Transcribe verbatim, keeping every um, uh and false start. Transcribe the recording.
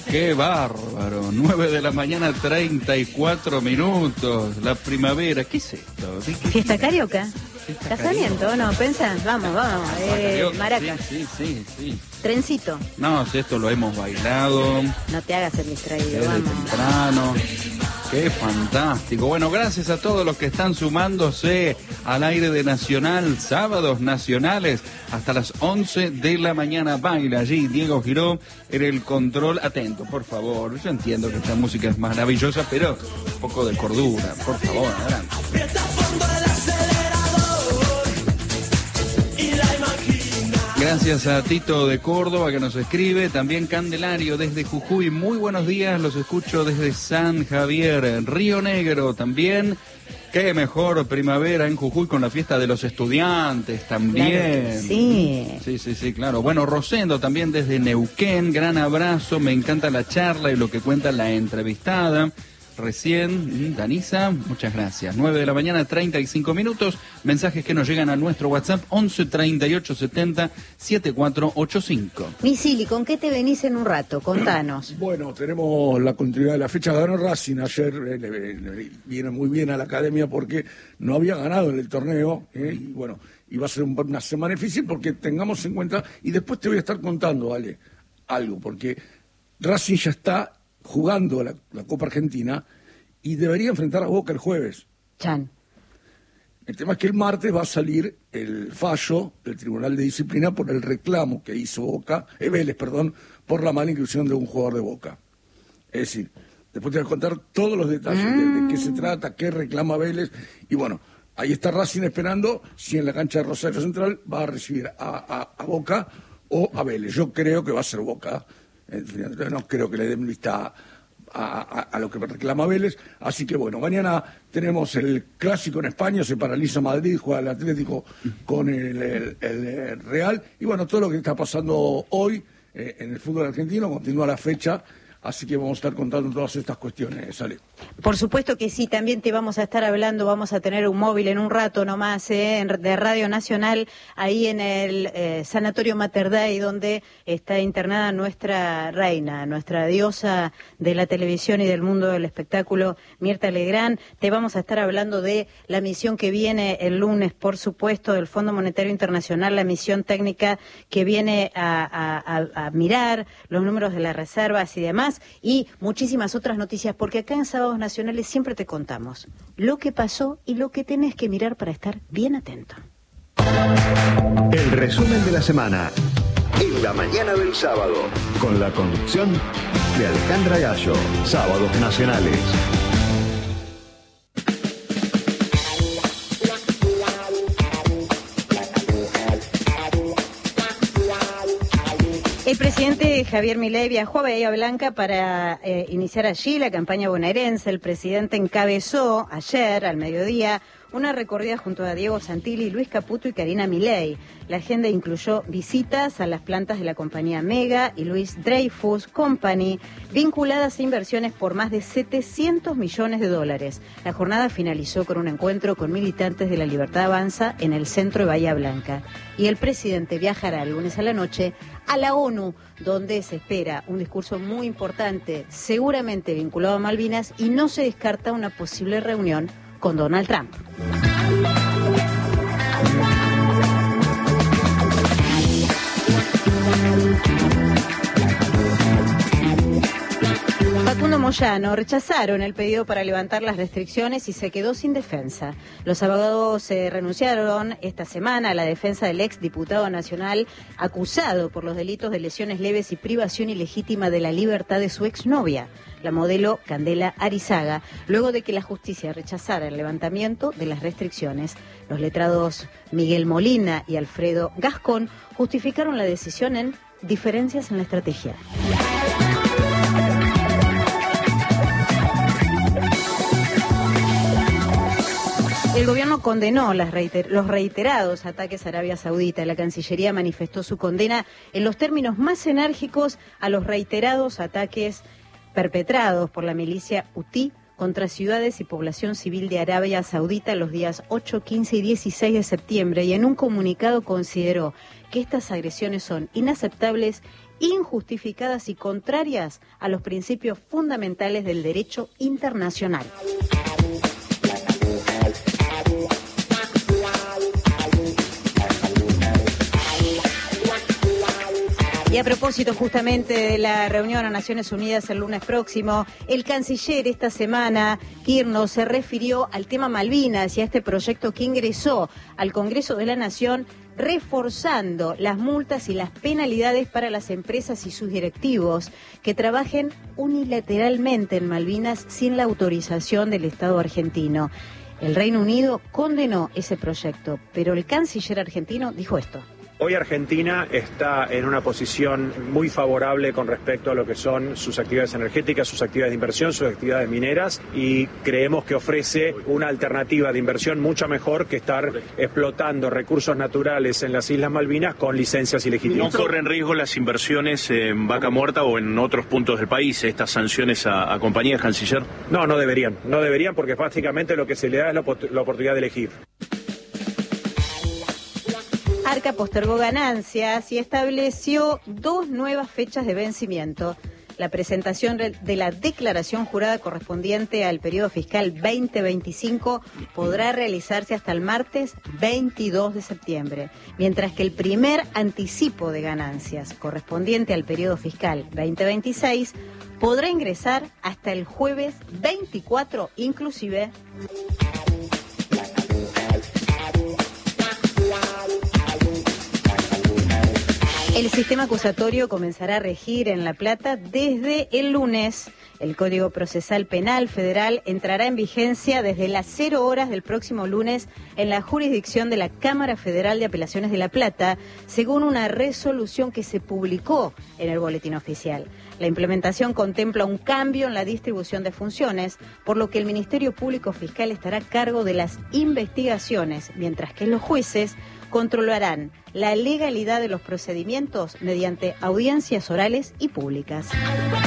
Qué bárbaro, nueve de la mañana, treinta y cuatro minutos, la primavera, ¿qué es esto? ¿Qué, qué, ¿Fiesta carioca? Fiesta ¿Casamiento o no? ¿Pensás? Vamos, vamos, eh, carioca, maracas. Sí, sí, sí, sí. Trencito. No, si esto lo hemos bailado. No te hagas el distraído, Desde vamos. temprano. Qué fantástico. Bueno, gracias a todos los que están sumándose al aire de Nacional, sábados nacionales, hasta las once de la mañana. Baila allí Diego Giró en el control. Atento, por favor. Yo entiendo que esta música es maravillosa, pero un poco de cordura, por favor, adelante. Gracias a Tito de Córdoba que nos escribe, también Candelario desde Jujuy, muy buenos días, los escucho desde San Javier, Río Negro también, qué mejor primavera en Jujuy con la fiesta de los estudiantes también. Claro, sí. Sí, sí, sí, claro. Bueno, Rosendo también desde Neuquén, gran abrazo, me encanta la charla y lo que cuenta la entrevistada. Recién, Danisa, muchas gracias. nueve de la mañana, treinta y cinco minutos. Mensajes que nos llegan a nuestro WhatsApp, once treinta y ocho setenta setenta y cuatro ochenta y cinco. Misili, ¿con qué te venís en un rato? Contanos. Bueno, tenemos la continuidad de la fecha. Ganó Racing ayer, eh, le, le viene muy bien a la academia porque no había ganado en el torneo. Eh, y bueno, iba a ser un, una semana difícil porque tengamos en cuenta, y después te voy a estar contando, Ale, algo, porque Racing ya está jugando la, la Copa Argentina y debería enfrentar a Boca el jueves. Chan. El tema es que el martes va a salir el fallo del Tribunal de Disciplina por el reclamo que hizo Boca, eh, Vélez, perdón, por la mala inclusión de un jugador de Boca. Es decir, después te voy a contar todos los detalles mm. de, de qué se trata, qué reclama Vélez, y bueno, ahí está Racing esperando si en la cancha de Rosario Central va a recibir a, a, a Boca o a Vélez. Yo creo que va a ser Boca. No creo que le den vista a, a, a lo que reclama Vélez, así que bueno, mañana tenemos el clásico en España, se paraliza Madrid, juega el Atlético con el, el, el Real, y bueno, todo lo que está pasando hoy eh, en el fútbol argentino, continúa la fecha, así que vamos a estar contando todas estas cuestiones, Ale. Por supuesto que sí, también te vamos a estar hablando, vamos a tener un móvil en un rato nomás eh, de Radio Nacional, ahí en el eh, Sanatorio Mater Dei, donde está internada nuestra reina, nuestra diosa de la televisión y del mundo del espectáculo, Mirta Legrand. Te vamos a estar hablando de la misión que viene el lunes, por supuesto, del Fondo Monetario Internacional, la misión técnica que viene a, a, a, a mirar los números de las reservas y demás, y muchísimas otras noticias, porque acá en Sábados Nacionales siempre te contamos lo que pasó y lo que tenés que mirar para estar bien atento. El resumen de la semana en la mañana del sábado, con la conducción de Alejandra Gallo. Sábados Nacionales. El presidente Javier Milei viajó a Bahía Blanca para eh, iniciar allí la campaña bonaerense. El presidente encabezó ayer, al mediodía, una recorrida junto a Diego Santilli, Luis Caputo y Karina Milei. La agenda incluyó visitas a las plantas de la compañía Mega y Louis Dreyfus Company, vinculadas a inversiones por más de setecientos millones de dólares. La jornada finalizó con un encuentro con militantes de la Libertad Avanza en el centro de Bahía Blanca. Y el presidente viajará el lunes a la noche a la ONU, donde se espera un discurso muy importante, seguramente vinculado a Malvinas, y no se descarta una posible reunión con Donald Trump. Facundo Moyano rechazaron el pedido para levantar las restricciones y se quedó sin defensa. Los abogados eh, renunciaron esta semana a la defensa del ex diputado nacional acusado por los delitos de lesiones leves y privación ilegítima de la libertad de su exnovia, la modelo Candela Arizaga, luego de que la justicia rechazara el levantamiento de las restricciones. Los letrados Miguel Molina y Alfredo Gascón justificaron la decisión en diferencias en la estrategia. El gobierno condenó las reiter- los reiterados ataques a Arabia Saudita. La Cancillería manifestó su condena en los términos más enérgicos a los reiterados ataques perpetrados por la milicia hutí contra ciudades y población civil de Arabia Saudita los días ocho, quince y dieciséis de septiembre, y en un comunicado consideró que estas agresiones son inaceptables, injustificadas y contrarias a los principios fundamentales del derecho internacional. Y a propósito justamente de la reunión a Naciones Unidas el lunes próximo, el canciller esta semana, Kirchner, se refirió al tema Malvinas y a este proyecto que ingresó al Congreso de la Nación, reforzando las multas y las penalidades para las empresas y sus directivos que trabajen unilateralmente en Malvinas sin la autorización del Estado argentino. El Reino Unido condenó ese proyecto, pero el canciller argentino dijo esto. Hoy Argentina está en una posición muy favorable con respecto a lo que son sus actividades energéticas, sus actividades de inversión, sus actividades mineras, y creemos que ofrece una alternativa de inversión mucho mejor que estar explotando recursos naturales en las Islas Malvinas con licencias ilegítimas. ¿No corren riesgo las inversiones en Vaca Muerta o en otros puntos del país, estas sanciones a, a compañías, canciller? No, no deberían, no deberían porque básicamente lo que se le da es la, la oportunidad de elegir. Arca postergó ganancias y estableció dos nuevas fechas de vencimiento. La presentación de la declaración jurada correspondiente al periodo fiscal veinte veinticinco podrá realizarse hasta el martes veintidós de septiembre, mientras que el primer anticipo de ganancias correspondiente al periodo fiscal veinte veintiséis podrá ingresar hasta el jueves veinticuatro inclusive. El sistema acusatorio comenzará a regir en La Plata desde el lunes. El Código Procesal Penal Federal entrará en vigencia desde las cero horas del próximo lunes en la jurisdicción de la Cámara Federal de Apelaciones de La Plata, según una resolución que se publicó en el Boletín Oficial. La implementación contempla un cambio en la distribución de funciones, por lo que el Ministerio Público Fiscal estará a cargo de las investigaciones, mientras que los jueces controlarán la legalidad de los procedimientos mediante audiencias orales y públicas.